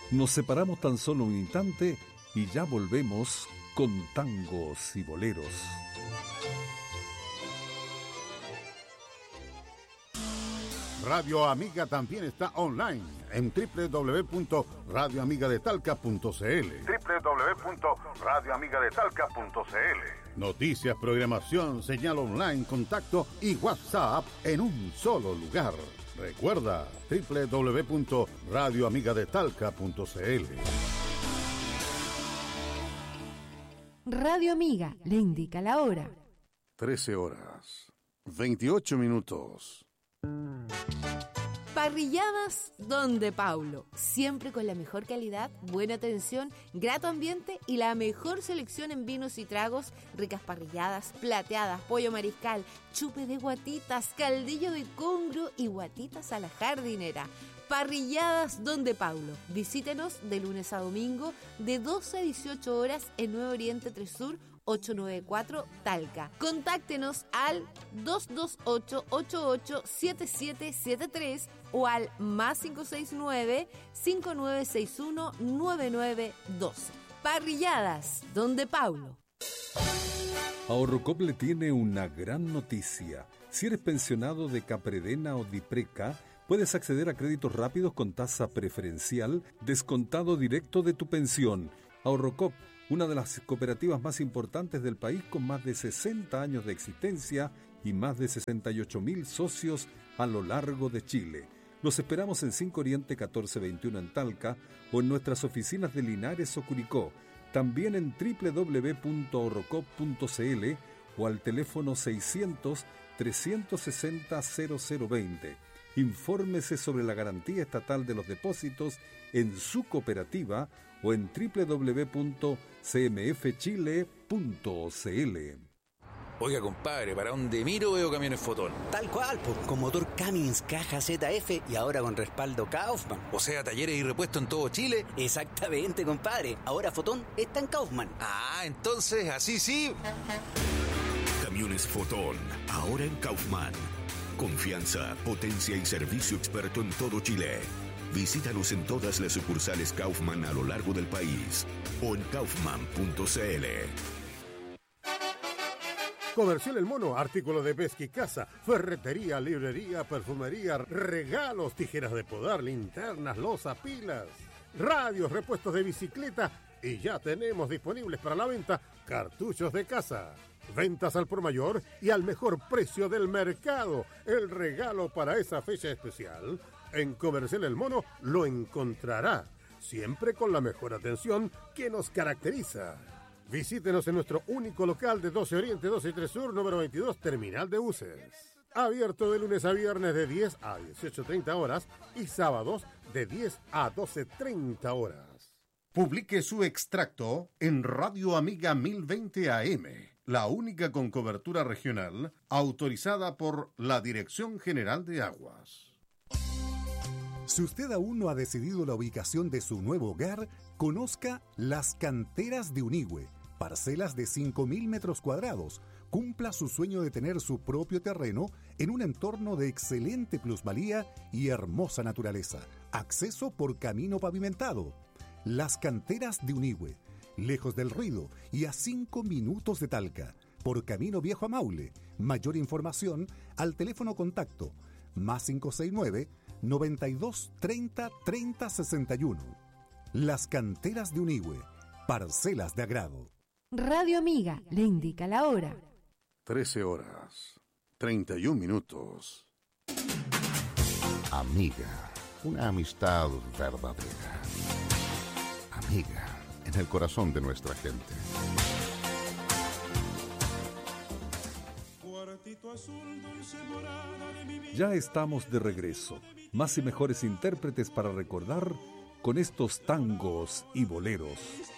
Nos separamos tan solo un instante y ya volvemos con tangos y boleros. Radio Amiga también está online en www.radioamigadetalca.cl. www.radioamigadetalca.cl. Noticias, programación, señal online, contacto y WhatsApp en un solo lugar. Recuerda, www.radioamigadetalca.cl. Radio Amiga le indica la hora. 13 horas, 28 minutos. Parrilladas Donde Paulo, siempre con la mejor calidad, buena atención, grato ambiente y la mejor selección en vinos y tragos, ricas parrilladas, plateadas, pollo mariscal, chupe de guatitas, caldillo de congrio y guatitas a la jardinera. Parrilladas Donde Paulo. Visítenos de lunes a domingo de 12 a 18 horas en Nuevo Oriente 3 Sur 894 Talca. Contáctenos al 228-887773 o al más 569-5961-9912. Parrilladas Donde Paulo. Ahorrocop le tiene una gran noticia. Si eres pensionado de Capredena o Dipreca, puedes acceder a créditos rápidos con tasa preferencial, descontado directo de tu pensión. Ahorrocop, una de las cooperativas más importantes del país con más de 60 años de existencia y más de 68.000 socios a lo largo de Chile. Los esperamos en 5 Oriente 1421 en Talca o en nuestras oficinas de Linares o Curicó. También en www.ahorrocop.cl o al teléfono 600-360-0020. Infórmese sobre la garantía estatal de los depósitos en su cooperativa o en www.cmfchile.cl. Oiga, compadre, ¿para dónde miro veo camiones Fotón? Tal cual, pues, con motor Cummins, caja ZF y ahora con respaldo Kaufman. O sea, talleres y repuestos en todo Chile. Exactamente, compadre. Ahora Fotón está en Kaufman. Ah, entonces, así sí. Camiones Fotón, ahora en Kaufman. Confianza, potencia y servicio experto en todo Chile. Visítanos en todas las sucursales Kaufman a lo largo del país o en kaufman.cl. Comercial El Mono, artículos de pesca y caza, ferretería, librería, perfumería, regalos, tijeras de podar, linternas, loza, pilas, radios, repuestos de bicicleta y ya tenemos disponibles para la venta cartuchos de caza. Ventas al por mayor y al mejor precio del mercado. El regalo para esa fecha especial. En Comercial El Mono lo encontrará, siempre con la mejor atención que nos caracteriza. Visítenos en nuestro único local de 12 Oriente, 12 y 3 Sur, número 22, Terminal de Buses. Abierto de lunes a viernes de 10 a 18:30 horas y sábados de 10 a 12:30 horas. Publique su extracto en Radio Amiga 1020 AM, la única con cobertura regional autorizada por la Dirección General de Aguas. Si usted aún no ha decidido la ubicación de su nuevo hogar, conozca Las Canteras de Unigüe, parcelas de 5.000 metros cuadrados. Cumpla su sueño de tener su propio terreno en un entorno de excelente plusvalía y hermosa naturaleza. Acceso por camino pavimentado. Las Canteras de Unigüe, lejos del ruido y a 5 minutos de Talca, por Camino Viejo a Maule. Mayor información al teléfono contacto más 569 92 30 30 61. Las Canteras de Unigüe, parcelas de agrado. Radio Amiga le indica la hora. 13 horas, 31 minutos. Amiga, una amistad verdadera. Amiga, en el corazón de nuestra gente. Ya estamos de regreso, más y mejores intérpretes para recordar con estos tangos y boleros.